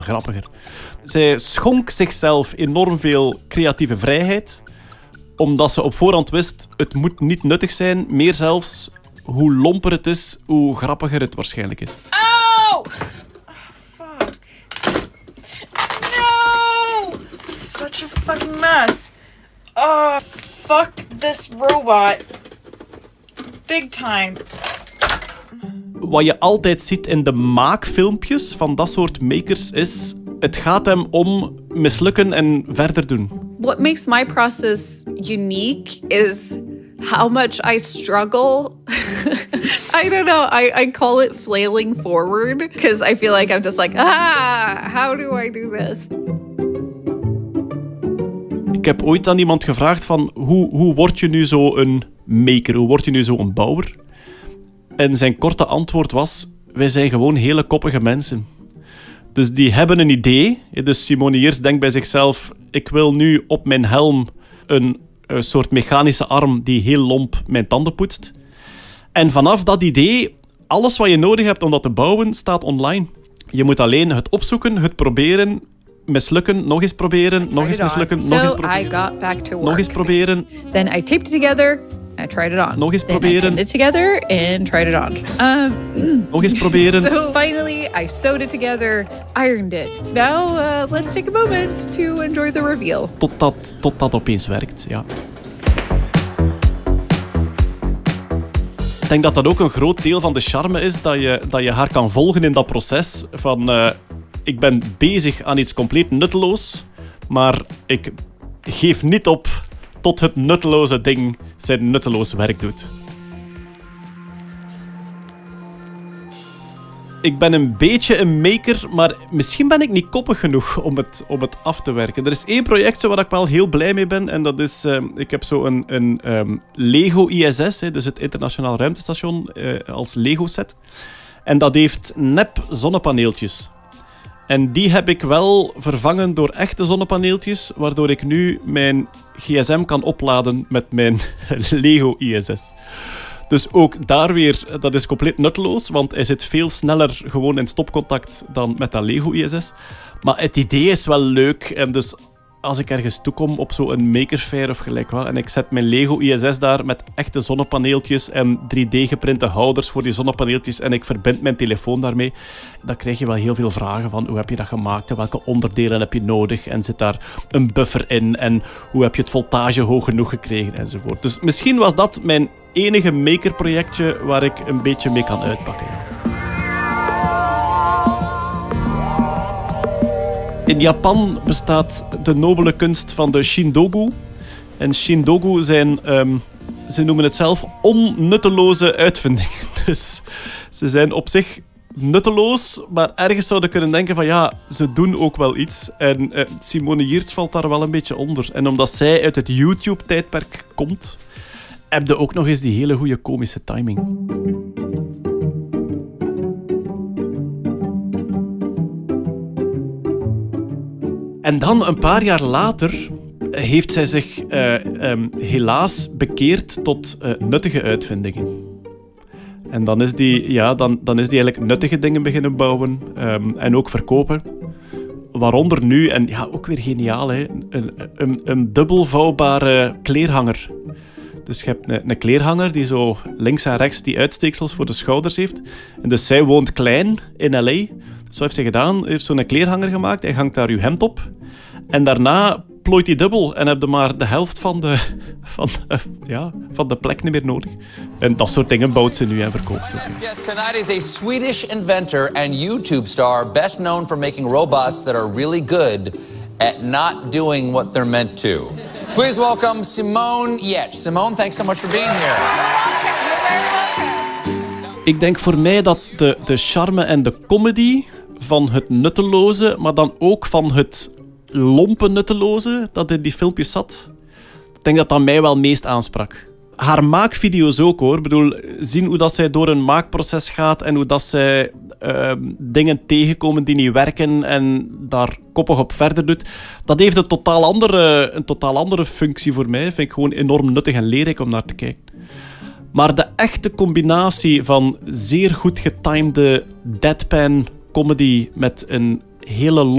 grappiger. Zij schonk zichzelf enorm veel creatieve vrijheid, omdat ze op voorhand wist, het moet niet nuttig zijn. Meer zelfs, hoe lomper het is, hoe grappiger het waarschijnlijk is. Oh! Fuck. No! This is such a fucking mess. Oh, fuck this robot. Big time. Wat je altijd ziet in de maakfilmpjes van dat soort makers is, het gaat hem om mislukken en verder doen. What makes my process unique is how much I struggle. I don't know. I call it flailing forward because I feel like I'm just like, how do I do this? Ik heb ooit aan iemand gevraagd van hoe word je nu zo een maker? Hoe word je nu zo een bouwer? En zijn korte antwoord was, wij zijn gewoon hele koppige mensen. Dus die hebben een idee. Dus Simoniers denkt bij zichzelf, ik wil nu op mijn helm een soort mechanische arm die heel lomp mijn tanden poetst. En vanaf dat idee, alles wat je nodig hebt om dat te bouwen, staat online. Je moet alleen het opzoeken, het proberen, mislukken, nog eens proberen, nog eens mislukken, nog eens proberen. I got back to work. Nog eens proberen. Then I taped it together. I tried it on. Nog eens Then proberen. I pinned it together and tried it on. Nog eens proberen. So finally, I sewed it together, ironed it. Now, let's take a moment to enjoy the reveal. Tot dat opeens werkt, ja. Ik denk dat dat ook een groot deel van de charme is, dat je haar kan volgen in dat proces van... ik ben bezig aan iets compleet nutteloos, maar ik geef niet op tot het nutteloze ding zijn nutteloos werk doet. Ik ben een beetje een maker, maar misschien ben ik niet koppig genoeg om het af te werken. Er is één project waar ik wel heel blij mee ben. En dat is, ik heb zo een Lego ISS, dus het Internationaal Ruimtestation, als Lego set. En dat heeft nep zonnepaneeltjes. En die heb ik wel vervangen door echte zonnepaneeltjes, waardoor ik nu mijn gsm kan opladen met mijn Lego ISS. Dus ook daar weer, dat is compleet nutteloos, want hij zit veel sneller gewoon in stopcontact dan met dat Lego ISS. Maar het idee is wel leuk en dus als ik ergens toekom op zo'n Maker Faire of gelijk wat en ik zet mijn Lego ISS daar met echte zonnepaneeltjes en 3D-geprinte houders voor die zonnepaneeltjes en ik verbind mijn telefoon daarmee, dan krijg je wel heel veel vragen van hoe heb je dat gemaakt en welke onderdelen heb je nodig en zit daar een buffer in en hoe heb je het voltage hoog genoeg gekregen enzovoort. Dus misschien was dat mijn enige maker-projectje waar ik een beetje mee kan uitpakken. Ja. In Japan bestaat de nobele kunst van de Shindogu. En Shindogu zijn, ze noemen het zelf, onnutteloze uitvindingen. Dus ze zijn op zich nutteloos, maar ergens zouden kunnen denken van ja, ze doen ook wel iets. En Simone Giertz valt daar wel een beetje onder. En omdat zij uit het YouTube-tijdperk komt, heb je ook nog eens die hele goede komische timing. En dan, een paar jaar later, heeft zij zich helaas bekeerd tot nuttige uitvindingen. En dan is die eigenlijk nuttige dingen beginnen bouwen en ook verkopen. Waaronder nu, en ja, ook weer geniaal, hè, een dubbelvouwbare kleerhanger. Dus je hebt een kleerhanger die zo links en rechts die uitsteeksels voor de schouders heeft. En dus zij woont klein in L.A., dus wat heeft ze gedaan? Heeft zo'n kleerhanger gemaakt. Hij hangt daar uw hemd op. En daarna plooit hij dubbel. En heb je maar de helft van de plek niet meer nodig. En dat soort dingen bouwt ze nu en verkoopt ze. Guest tonight is a Swedish inventor and YouTube star, best known for making robots that are really good at not doing what they're meant to. Please welcome Simone Giertz. Simone, thanks so much for being here. Ik denk voor mij dat de charme en de comedy van het nutteloze, maar dan ook van het lompe nutteloze dat in die filmpjes zat, ik denk dat dat mij wel meest aansprak. Haar maakvideo's ook hoor. Ik bedoel, zien hoe dat zij door een maakproces gaat en hoe dat zij dingen tegenkomen die niet werken en daar koppig op verder doet. Dat heeft een totaal andere functie voor mij. Vind ik gewoon enorm nuttig en leerrijk om naar te kijken. Maar de echte combinatie van zeer goed getimede deadpan comedy met een hele